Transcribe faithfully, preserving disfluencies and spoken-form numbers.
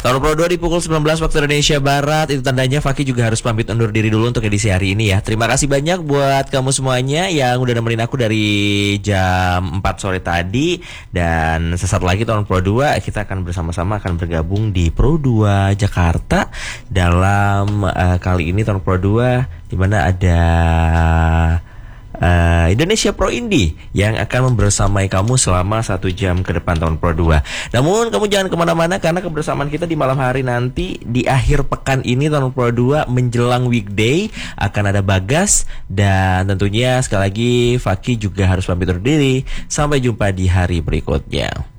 Tahun Pro dua di pukul sembilan belas waktu Indonesia Barat. Itu tandanya Fakih juga harus pamit undur diri dulu untuk edisi hari ini ya. Terima kasih banyak buat kamu semuanya yang udah nemenin aku dari jam empat sore tadi. Dan sesaat lagi tahun Pro dua kita akan bersama-sama akan bergabung di Pro dua Jakarta. Dalam uh, kali ini tahun Pro dua di mana ada Uh, Indonesia Pro Indie yang akan membersamai kamu selama satu jam ke depan tahun Pro dua. Namun kamu jangan kemana-mana karena kebersamaan kita di malam hari nanti di akhir pekan ini tahun Pro dua menjelang weekday akan ada Bagas. Dan tentunya sekali lagi Fakih juga harus pamit undur diri. Sampai jumpa di hari berikutnya.